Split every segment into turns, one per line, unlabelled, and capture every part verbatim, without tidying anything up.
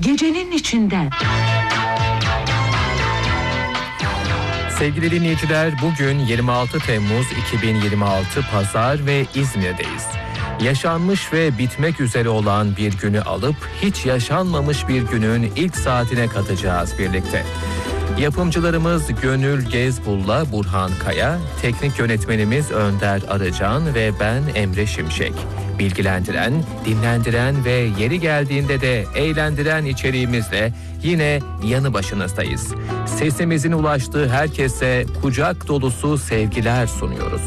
gecenin içinden.
Sevgili dinleyiciler, bugün yirmi altı Temmuz iki bin yirmi altı Pazar ve İzmir'deyiz. Yaşanmış ve bitmek üzere olan bir günü alıp hiç yaşanmamış bir günün ilk saatine katacağız birlikte. Yapımcılarımız Gönül Gezbul'la Burhan Kaya, teknik yönetmenimiz Önder Arıcan ve ben Emre Şimşek. Bilgilendiren, dinlendiren ve yeri geldiğinde de eğlendiren içeriğimizle yine yanı başınızdayız. Sesimizin ulaştığı herkese kucak dolusu sevgiler sunuyoruz.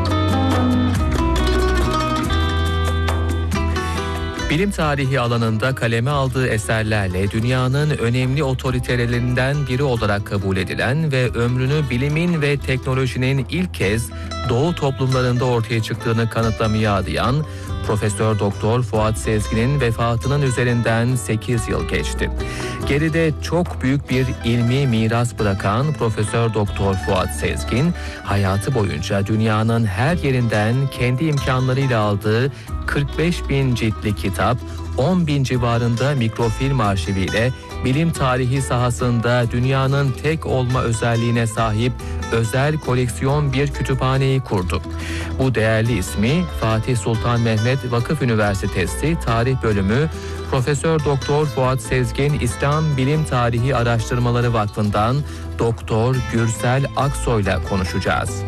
Bilim tarihi alanında kaleme aldığı eserlerle dünyanın önemli otoritelerinden biri olarak kabul edilen ve ömrünü bilimin ve teknolojinin ilk kez Doğu toplumlarında ortaya çıktığını kanıtlamaya adayan Profesör Doktor Fuat Sezgin'in vefatının üzerinden sekiz yıl geçti. Geride çok büyük bir ilmi miras bırakan Profesör Doktor Fuat Sezgin, hayatı boyunca dünyanın her yerinden kendi imkanlarıyla aldığı kırk beş bin ciltlik kitap, on bin civarında mikrofilm arşiviyle bilim tarihi sahasında dünyanın tek olma özelliğine sahip özel koleksiyon bir kütüphaneyi kurdu. Bu değerli ismi Fatih Sultan Mehmet Vakıf Üniversitesi Tarih Bölümü Profesör Doktor Fuat Sezgin İslam Bilim Tarihi Araştırmaları Vakfı'ndan Doktor Gürsel Aksoy'la konuşacağız.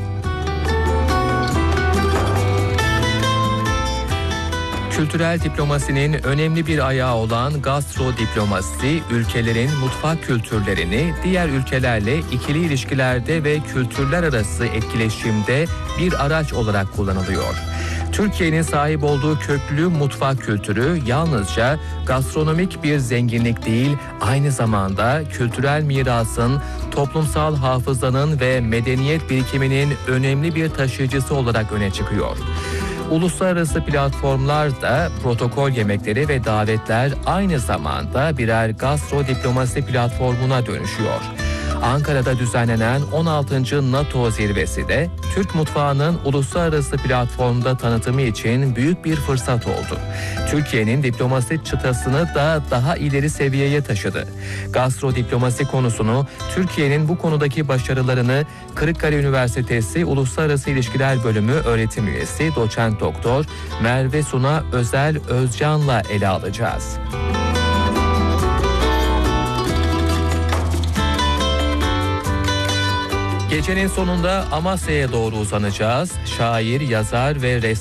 Kültürel diplomasinin önemli bir ayağı olan gastro diplomasi, ülkelerin mutfak kültürlerini diğer ülkelerle ikili ilişkilerde ve kültürler arası etkileşimde bir araç olarak kullanılıyor. Türkiye'nin sahip olduğu köklü mutfak kültürü yalnızca gastronomik bir zenginlik değil, aynı zamanda kültürel mirasın, toplumsal hafızanın ve medeniyet birikiminin önemli bir taşıyıcısı olarak öne çıkıyor. Uluslararası platformlarda protokol yemekleri ve davetler aynı zamanda birer gastro diplomasi platformuna dönüşüyor. Ankara'da düzenlenen on altıncı NATO zirvesi de Türk mutfağının uluslararası platformda tanıtımı için büyük bir fırsat oldu. Türkiye'nin diplomasi çıtasını da daha ileri seviyeye taşıdı. Gastro diplomasi konusunu, Türkiye'nin bu konudaki başarılarını Kırıkkale Üniversitesi Uluslararası İlişkiler Bölümü öğretim üyesi Doçent Doktor Merve Suna Özel Özcan'la ele alacağız. Gecenin sonunda Amasya'ya doğru uzanacağız. Şair, yazar ve ressam